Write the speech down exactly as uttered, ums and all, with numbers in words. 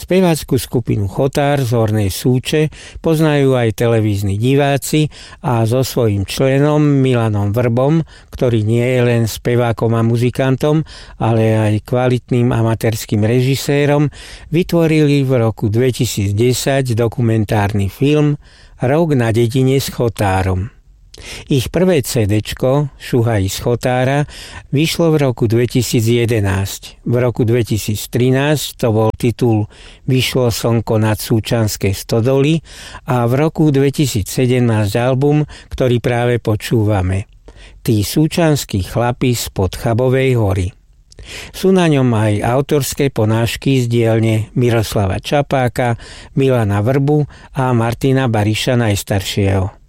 Spevácku skupinu Chotár z Hornej Súče poznajú aj televízni diváci a so svojím členom Milanom Vrbom, ktorý nie je len spevákom a muzikantom, ale aj kvalitným amatérskym režisérom, vytvorili v roku dvetisícdesať dokumentárny film Rok na dedine s Chotárom. Ich prvé cédečko Šuhají z Chotára vyšlo v roku dvetisícjedenásť. V roku dvetisíctrinásť to bol titul Vyšlo slnko nad Súčanské stodoly a v roku dvetisícsedemnásť album, ktorý práve počúvame. Tí súčanskí chlapi spod Chabovej hory. Sú na ňom aj autorské ponášky z dielne Miroslava Čapáka, Milana Vrbu a Martina Bariša najstaršieho.